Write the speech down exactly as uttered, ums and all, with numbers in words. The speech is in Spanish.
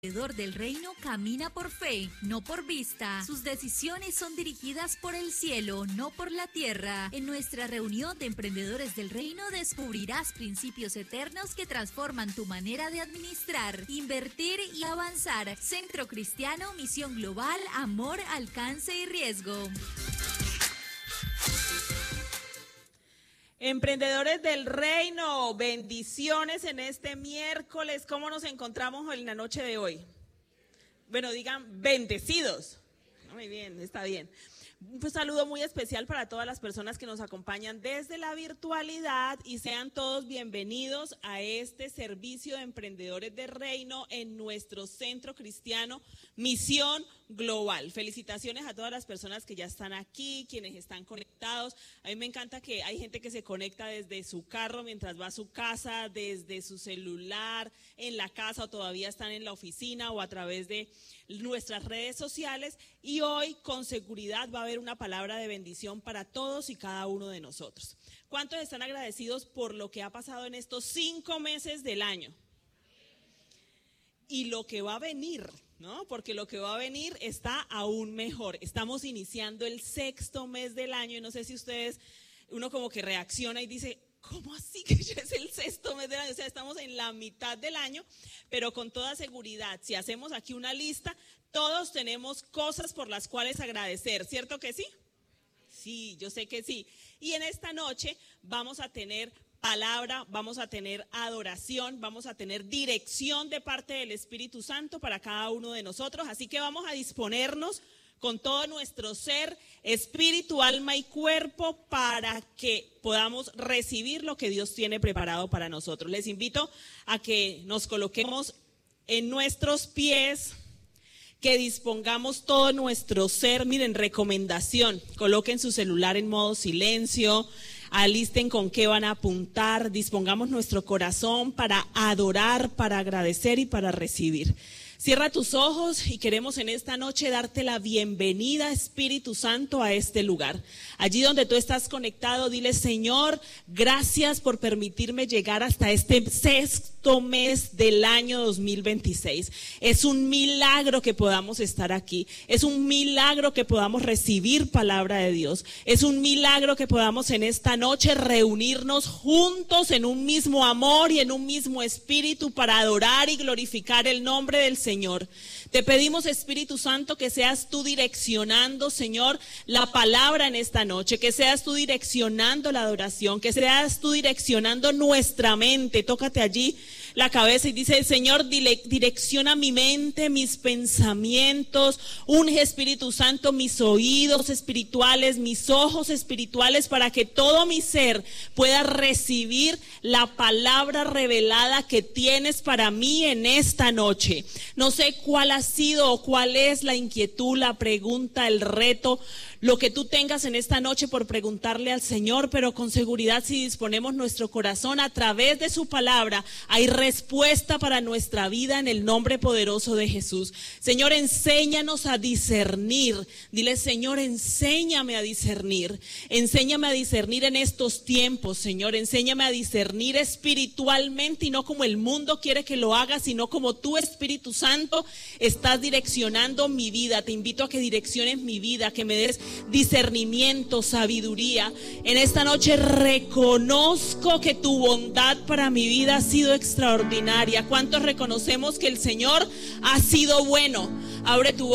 Emprendedor del Reino camina por fe, no por vista. Sus decisiones son dirigidas por el cielo, no por la tierra. En nuestra reunión de Emprendedores del Reino descubrirás principios eternos que transforman tu manera de administrar, invertir y avanzar. Centro Cristiano, misión global, amor, alcance y riesgo. Emprendedores del Reino, bendiciones en este miércoles. ¿Cómo nos encontramos en la noche de hoy? Bueno, digan bendecidos. Muy bien, está bien. Un saludo muy especial para todas las personas que nos acompañan desde la virtualidad y sean todos bienvenidos a este servicio de Emprendedores del Reino en nuestro Centro Cristiano Misión Global. Felicitaciones a todas las personas que ya están aquí, quienes están conectados. A mí me encanta que hay gente que se conecta desde su carro mientras va a su casa, desde su celular, en la casa o todavía están en la oficina o a través de nuestras redes sociales, y hoy con seguridad va a haber una palabra de bendición para todos y cada uno de nosotros. ¿Cuántos están agradecidos por lo que ha pasado en estos cinco meses del año? Y lo que va a venir, ¿no? Porque lo que va a venir está aún mejor. Estamos iniciando el sexto mes del año y no sé si ustedes, uno como que reacciona y dice, ¿cómo así que ya es el sexto mes del año? O sea, estamos en la mitad del año, pero con toda seguridad, si hacemos aquí una lista, todos tenemos cosas por las cuales agradecer, ¿cierto que sí? Sí, yo sé que sí. Y en esta noche vamos a tener palabra, vamos a tener adoración, vamos a tener dirección de parte del Espíritu Santo para cada uno de nosotros, así que vamos a disponernos con todo nuestro ser, espíritu, alma y cuerpo para que podamos recibir lo que Dios tiene preparado para nosotros. Les invito a que nos coloquemos en nuestros pies, que dispongamos todo nuestro ser. Miren, recomendación, coloquen su celular en modo silencio, alisten con qué van a apuntar, dispongamos nuestro corazón para adorar, para agradecer y para recibir. Cierra tus ojos y queremos en esta noche darte la bienvenida, Espíritu Santo, a este lugar. Allí donde tú estás conectado, dile, Señor, gracias por permitirme llegar hasta este sexto mes del año dos mil veintiséis. Es un milagro que podamos estar aquí. Es un milagro que podamos recibir palabra de Dios. Es un milagro que podamos en esta noche reunirnos juntos en un mismo amor y en un mismo espíritu para adorar y glorificar el nombre del Señor. Señor, te pedimos, Espíritu Santo, que seas tú direccionando, Señor, la palabra en esta noche, que seas tú direccionando la adoración, que seas tú direccionando nuestra mente. Tócate allí la cabeza y dice, Señor, direcciona mi mente, mis pensamientos, unge, Espíritu Santo, mis oídos espirituales, mis ojos espirituales, para que todo mi ser pueda recibir la palabra revelada que tienes para mí en esta noche. No sé cuál ha sido o cuál es la inquietud, la pregunta, el reto, lo que tú tengas en esta noche por preguntarle al Señor, pero con seguridad, si disponemos nuestro corazón a través de su palabra, hay respuesta para nuestra vida en el nombre poderoso de Jesús. Señor, enséñanos a discernir. Dile, Señor, enséñame a discernir. Enséñame a discernir en estos tiempos, Señor. Enséñame a discernir espiritualmente y no como el mundo quiere que lo haga, sino como tú, Espíritu Santo, estás direccionando mi vida. Te invito a que direcciones mi vida, que me des discernimiento, sabiduría. En esta noche reconozco que tu bondad para mi vida ha sido extraordinaria. ¿Cuántos reconocemos que el Señor ha sido bueno? Abre tu